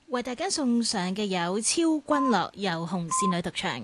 為大家送上嘅有超君樂由紅線女獨唱。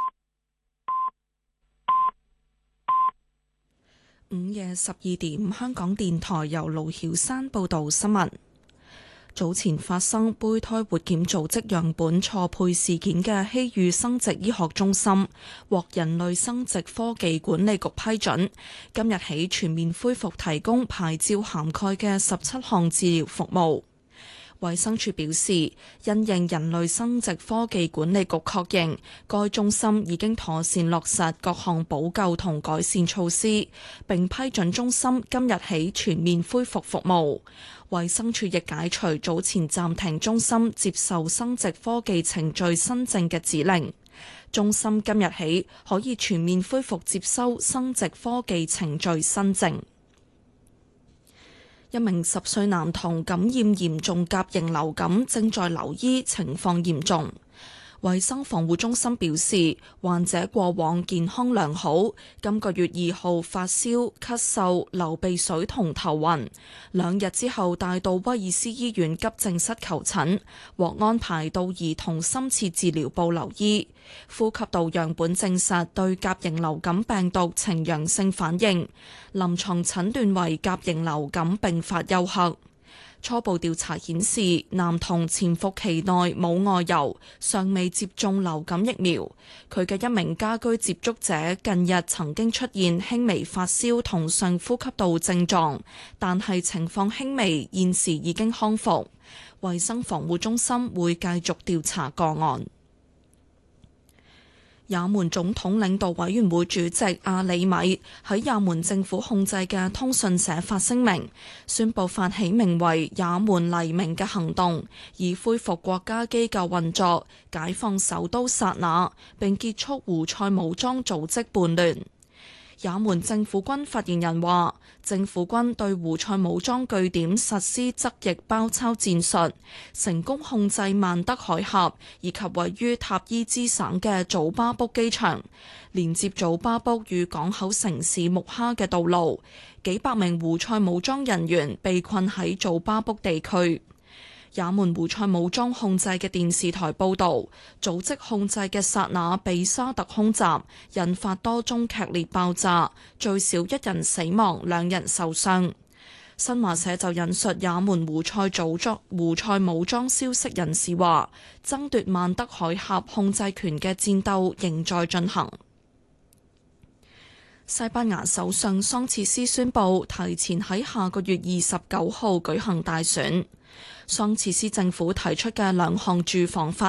午夜12點，香港電台由盧曉山報道新聞。早前發生胚胎活檢組織樣本錯配事件嘅希裕生殖醫學中心獲人類生殖科技管理局批准，今日起全面恢復提供牌照涵蓋嘅17項治療服務。衛生署表示，因應人類生殖科技管理局確認，該中心已經妥善落實各項補救同改善措施，並批准中心今日起全面恢復服務。衛生署亦解除早前暫停中心接受生殖科技程序新症嘅指令，中心今日起可以全面恢復接收生殖科技程序新症。一名10歲男童感染嚴重甲型流感，正在留醫，情況嚴重。衛生防護中心表示，患者過往健康良好，今個月2號發燒、咳嗽、流鼻水同頭暈，2日之後帶到威爾斯醫院急症室求診，獲安排到兒童深切治療部留醫。呼吸道樣本證實對甲型流感病毒呈陽性反應，臨床診斷為甲型流感並發休克。初步調查顯示，男童潛伏期內冇外遊，尚未接種流感疫苗。佢嘅一名家居接觸者近日曾經出現輕微發燒同上呼吸道症狀，但係情況輕微，現時已經康復。衛生防護中心會繼續調查個案。也門總統領導委員會主席阿里米喺也門政府控制嘅通訊社發聲明，宣布發起名為也門黎明嘅行動，以恢復國家機構運作，解放首都薩那，並結束胡塞武裝組織叛亂。也門政府軍發言人話，政府軍對胡塞武裝據點實施側翼包抄戰術，成功控制曼德海峽以及位於塔伊茲省嘅祖巴卜機場，連接祖巴卜與港口城市木哈嘅道路。幾百名胡塞武裝人員被困喺祖巴卜地區。也門胡塞武裝控制嘅電視台報導，組織控制嘅薩那被沙特空襲，引發多宗劇烈爆炸，最少1人死亡，2人受傷。新華社就引述也門胡塞武裝消息人士話，爭奪曼德海峽控制權嘅戰鬥仍在進行。西班牙首相桑切斯宣布提前喺下個月29號舉行大選。桑切斯政府提出嘅2項住房法